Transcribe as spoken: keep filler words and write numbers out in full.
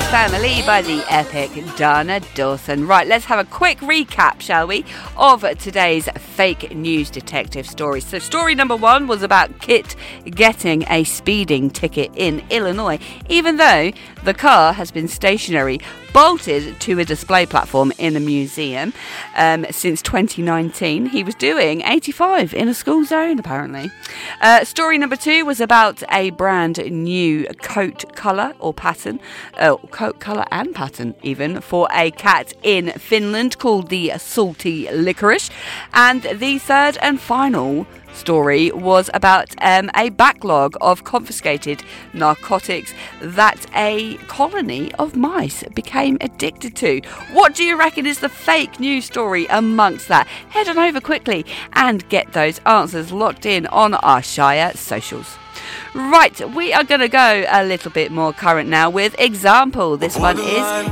Family by the epic Dana Dawson. Right, let's have a quick recap, shall we, of today's fake news detective story. So story number one was about Kit getting a speeding ticket in Illinois, even though the car has been stationary, bolted to a display platform in a museum um, since twenty nineteen. He was doing eighty-five in a school zone, apparently. Uh, story number two was about a brand new coat colour or pattern, uh, coat colour and pattern even, for a cat in Finland called the Salty Licorice. And the third and final story was about um, a backlog of confiscated narcotics that a colony of mice became addicted to. What do you reckon is the fake news story amongst that? Head on over quickly and get those answers locked in on our Shire socials. Right, we are going to go a little bit more current now with example. This one is